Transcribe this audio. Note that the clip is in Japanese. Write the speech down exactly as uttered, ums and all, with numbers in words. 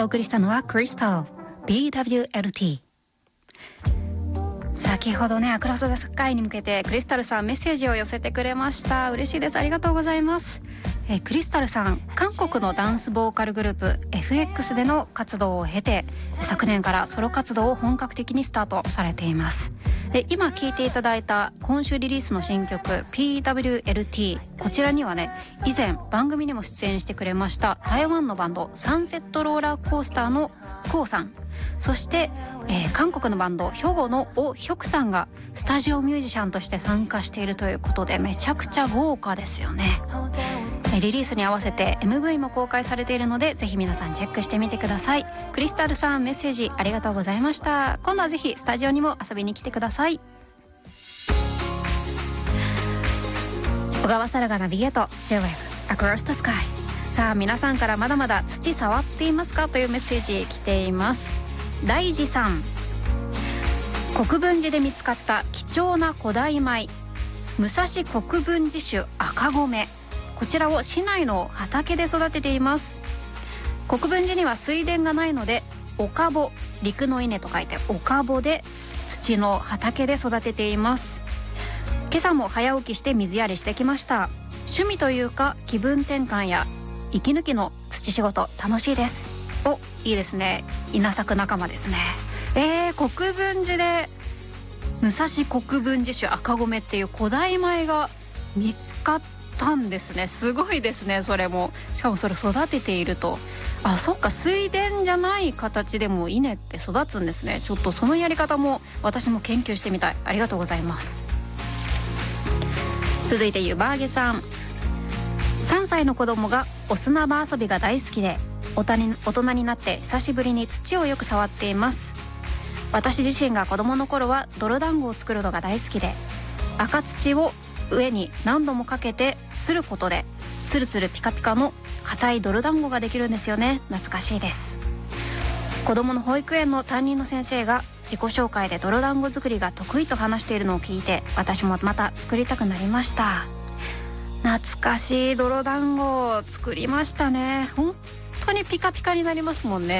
お送りしたのはクリスタル ビーダブリューエルティー。 先ほどね、アクロス・ザ・スカイに向けてクリスタルさんメッセージを寄せてくれました。嬉しいです。ありがとうございます。えクリスタルさん、韓国のダンスボーカルグループ エフエックス での活動を経て、昨年からソロ活動を本格的にスタートされています。で今聴いていただいた今週リリースの新曲 ピーダブリューエルティー、 こちらにはね、以前番組にも出演してくれました台湾のバンドサンセットローラーコースターのクオさん、そして、えー、韓国のバンドヒョゴのオ・ヒョクさんがスタジオミュージシャンとして参加しているということで、めちゃくちゃ豪華ですよね。リリースに合わせて エムブイ も公開されているので、ぜひ皆さんチェックしてみてください。クリスタルさん、メッセージありがとうございました。今度はぜひスタジオにも遊びに来てください。小川沙羅がナビゲート J-ウェーブ Across the Sky。 さあ皆さんからまだまだ土触っていますかというメッセージ来ています。大地さん、国分寺で見つかった貴重な古代米武蔵国分寺種赤米、こちらを市内の畑で育てています。国分寺には水田がないので、おかぼ、陸の稲と書いておかぼで土の畑で育てています。今朝も早起きして水やりしてきました。趣味というか気分転換や息抜きの土仕事楽しいです。お、いいですね。稲作仲間ですね。えー、国分寺で武蔵国分寺種赤米っていう古代米が見つかったんですね。すごいですね。それもしかもそれ育てていると、あ、そっか、水田じゃない形でも稲って育つんですね。ちょっとそのやり方も私も研究してみたい。ありがとうございます。続いてゆばあげさん、さんさいの子供がお砂場遊びが大好きで、大人になって久しぶりに土をよく触っています。私自身が子供の頃は泥団子を作るのが大好きで、赤土を上に何度もかけてすることでツルツルピカピカの硬い泥団子ができるんですよね。懐かしいです。子供の保育園の担任の先生が自己紹介で泥団子作りが得意と話しているのを聞いて、私もまた作りたくなりました。懐かしい泥団子作りましたね。本当にピカピカになりますもんね。